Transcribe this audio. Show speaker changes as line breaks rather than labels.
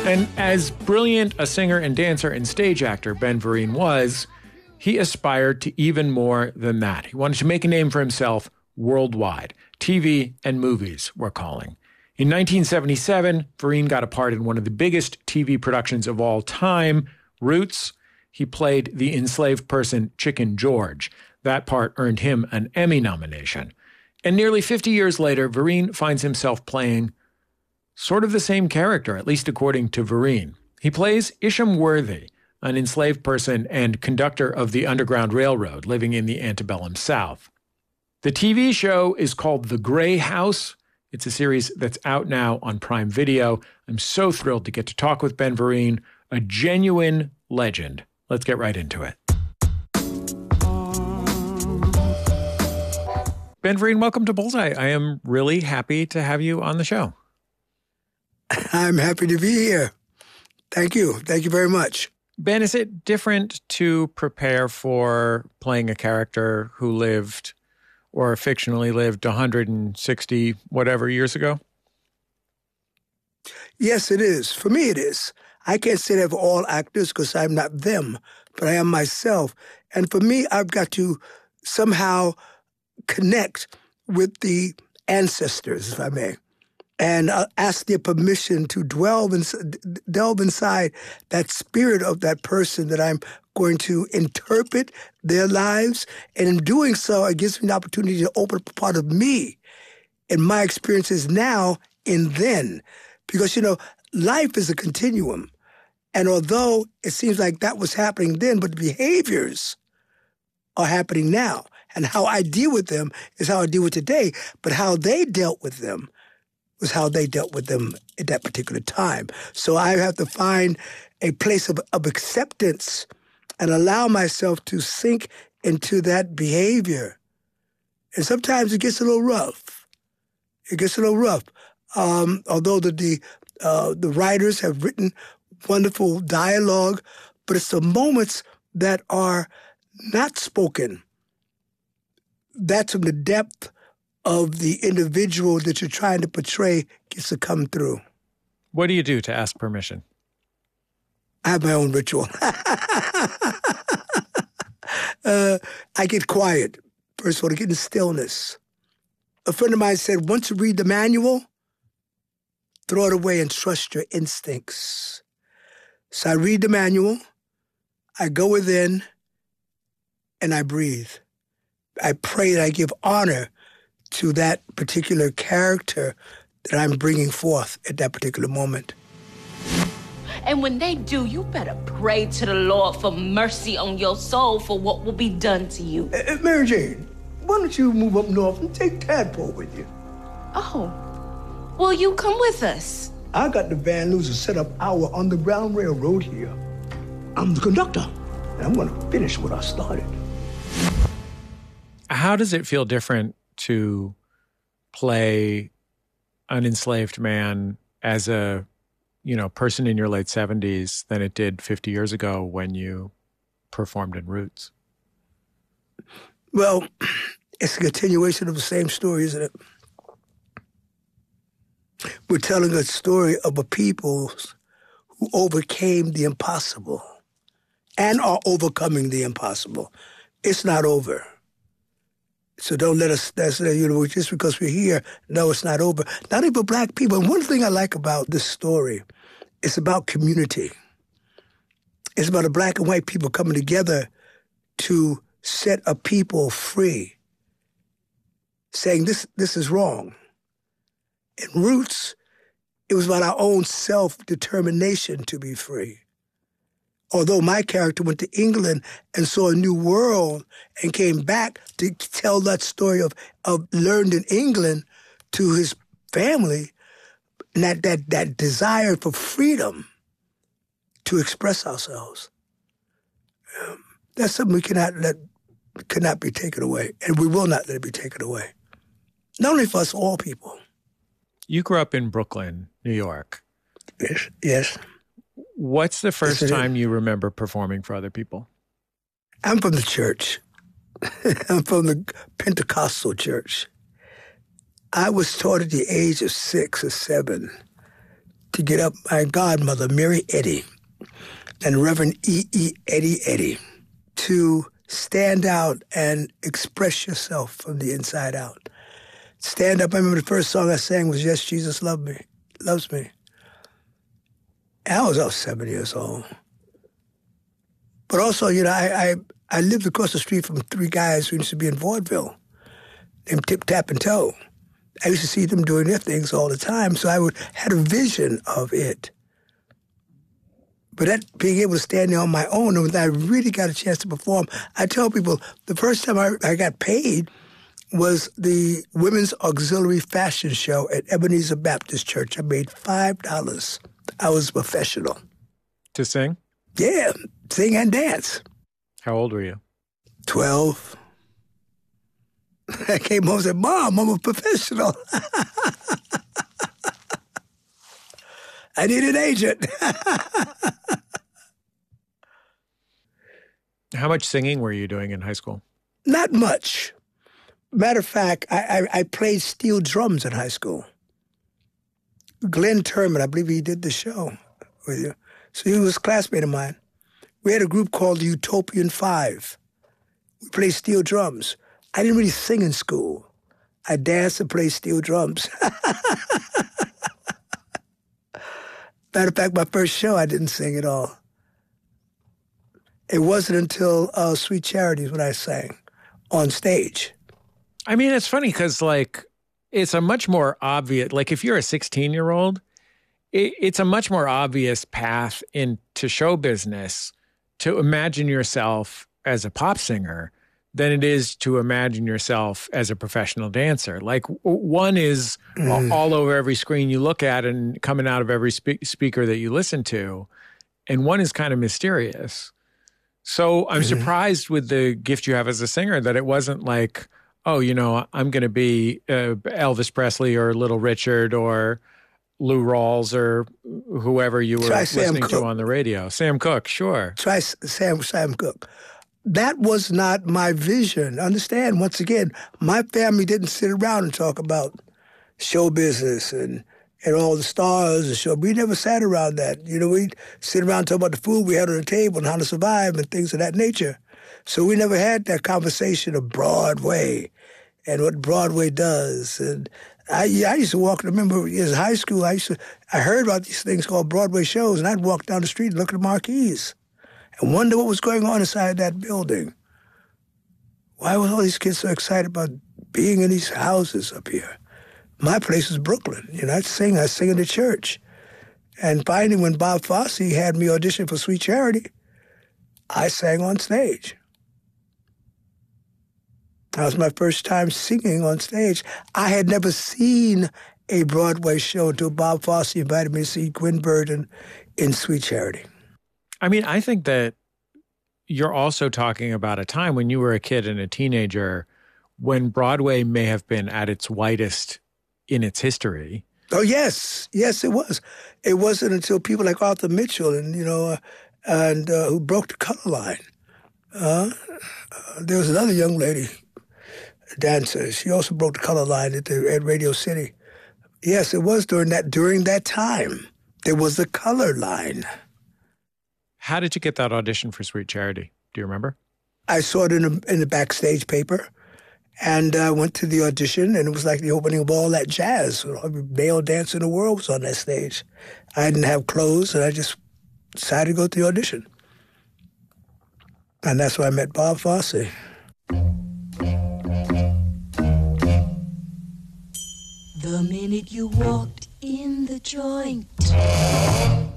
And as brilliant a singer and dancer and stage actor Ben Vereen was, he aspired to even more than that. He wanted to make a name for himself worldwide. TV and movies were calling. In 1977, Vereen got a part in one of the biggest TV productions of all time, Roots. He played the enslaved person Chicken George. That part earned him an Emmy nomination. And nearly 50 years later, Vereen finds himself playing sort of the same character, at least according to Vereen. He plays Isham Worthy, an enslaved person and conductor of the Underground Railroad living in the antebellum South. The TV show is called The Gray House. It's a series that's out now on Prime Video. I'm so thrilled to get to talk with Ben Vereen, a genuine legend. Let's get right into it. Ben Vereen, welcome to Bullseye. I am really happy to have you on the show.
I'm happy to be here. Thank you. Thank you very much.
Ben, is it different to prepare for playing a character who lived or fictionally lived 160 whatever years ago?
Yes, it is. For me, it is. I can't say that for all actors because I'm not them, but I am myself. And for me, I've got to somehow connect with the ancestors, if I may, and ask their permission to delve inside that spirit of that person that I'm going to interpret their lives. And in doing so, it gives me the opportunity to open up a part of me and my experiences now and then. Because, life is a continuum. And although it seems like that was happening then, but the behaviors are happening now. And how I deal with them is how I deal with today. But how they dealt with them was how they dealt with them at that particular time. So I have to find a place of acceptance and allow myself to sink into that behavior. And sometimes it gets a little rough. Although the writers have written wonderful dialogue, but it's the moments that are not spoken. That's from the depth of the individual that you're trying to portray gets to come through.
What do you do to ask permission?
I have my own ritual. I get quiet. First of all, to get in stillness. A friend of mine said, once you read the manual, throw it away and trust your instincts. So I read the manual, I go within, and I breathe. I pray that I give honor to that particular character that I'm bringing forth at that particular moment.
And when they do, you better pray to the Lord for mercy on your soul for what will be done to you.
Mary Jane, why don't you move up north and take Tadpole with you?
Oh, will you come with us?
I got the Van Loozer set up our Underground Railroad here. I'm the conductor, and I'm going to finish what I started.
How does it feel different to play an enslaved man as a, person in your late 70s than it did 50 years ago when you performed in Roots?
Well, it's a continuation of the same story, isn't it? We're telling a story of a people who overcame the impossible and are overcoming the impossible. It's not over. So don't let us, just because we're here, no, it's not over. Not even Black people. And one thing I like about this story, it's about community. It's about the Black and white people coming together to set a people free, saying this is wrong. In Roots, it was about our own self-determination to be free. Although my character went to England and saw a new world and came back to tell that story of learned in England to his family, and that desire for freedom to express ourselves. That's something we cannot be taken away, and we will not let it be taken away. Not only for us, all people.
You grew up in Brooklyn, New York.
Yes.
What's the first time you remember performing for other people?
I'm from the church. I'm from the Pentecostal church. I was taught at the age of 6 or 7 to get up my godmother, Mary Eddy, and Reverend E. Eddy, to stand out and express yourself from the inside out. Stand up. I remember the first song I sang was Yes, Jesus Loves Me. And I was 7 years old. But also, I lived across the street from 3 guys who used to be in vaudeville, named Tip, Tap, and Toe. I used to see them doing their things all the time, so I had a vision of it. But that being able to stand there on my own, and when I really got a chance to perform, I tell people the first time I got paid was the Women's Auxiliary Fashion Show at Ebenezer Baptist Church. I made $5. I was a professional.
To sing?
Yeah, sing and dance.
How old were you?
12. I came home and said, Mom, I'm a professional. I need an agent.
How much singing were you doing in high school?
Not much. Matter of fact, I played steel drums in high school. Glenn Turman, I believe he did the show with you. So he was a classmate of mine. We had a group called the Utopian Five. We played steel drums. I didn't really sing in school. I danced and played steel drums. Matter of fact, my first show, I didn't sing at all. It wasn't until Sweet Charities when I sang on stage.
I mean, it's funny because, it's a much more obvious, if you're a 16-year-old, it's a much more obvious path into show business to imagine yourself as a pop singer than it is to imagine yourself as a professional dancer. One is all over every screen you look at and coming out of every speaker that you listen to, and one is kind of mysterious. So I'm surprised with the gift you have as a singer that it wasn't like, oh, I'm going to be Elvis Presley or Little Richard or Lou Rawls or whoever you were listening to on the radio. Sam Cooke, sure.
Try Sam Cooke. That was not my vision. Understand, once again, my family didn't sit around and talk about show business and all the stars and show. We never sat around that. We'd sit around and talk about the food we had on the table and how to survive and things of that nature. So we never had that conversation of Broadway and what Broadway does. And I used to walk, remember in high school, I heard about these things called Broadway shows, and I'd walk down the street and look at the marquees and wonder what was going on inside that building. Why were all these kids so excited about being in these houses up here? My place is Brooklyn. I'd sing in the church. And finally, when Bob Fosse had me audition for Sweet Charity, I sang on stage. That was my first time singing on stage. I had never seen a Broadway show until Bob Fosse invited me to see Gwen Verdon in Sweet Charity.
I mean, I think that you're also talking about a time when you were a kid and a teenager when Broadway may have been at its widest in its history.
Oh, yes. Yes, it was. It wasn't until people like Arthur Mitchell and who broke the color line. There was another young lady, a dancer. She also broke the color line at Radio City. Yes, it was during that time. There was the color line.
How did you get that audition for Sweet Charity? Do you remember?
I saw it in the backstage paper, and I went to the audition, and it was like the opening of All That Jazz. Every male dancer in the world was on that stage. I didn't have clothes, and I just decided to go to the audition. And that's where I met Bob Fosse.
The minute you walked in the joint,